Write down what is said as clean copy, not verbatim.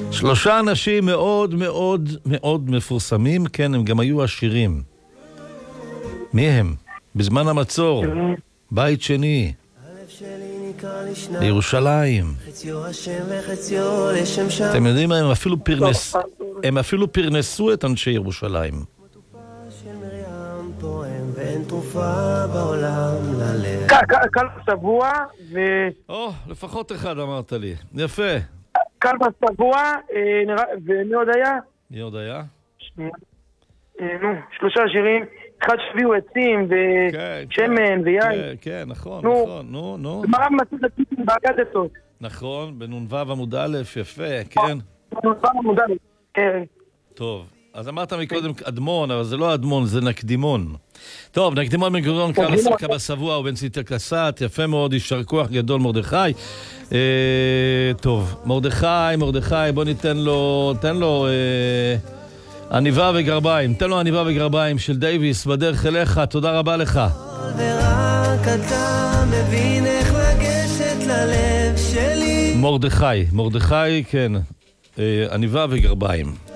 שלושה אנשים מאוד מאוד מאוד מפורסמים, כן, הם גם היו עשירים. מי הם? בזמן המצור, בית שני, בירושלים. אתם יודעים מה? הם אפילו פרנסו את אנשי ירושלים. קל שבוע לפחות אחד אמרת לי. יפה. קל שבוע, ומי עוד היה? מי עוד היה? שלושה שירים. אחד שביעו עצים ושמן ויין. כן, נכון. מרב מסוד הציטים באגדתות. נכון, בנ"ו עמוד א', יפה, כן. בנ"ו עמוד א', כן. טוב, אז אמרת מקודם אדמון, אבל זה לא אדמון, זה נקדימון. טוב, נקדימון בן גוריון, קבע שבוע ובן ציטה קסת, יפה מאוד, יישר כוח גדול מרדכי. טוב, מרדכי, בוא ניתן לו עניבה וגרביים. תן לו עניבה וגרביים של דייביס, בדרך אליך, תודה רבה לך. ורק אתה מבין איך לגשת ללב שלי. מרדכי, כן, עניבה וגרביים.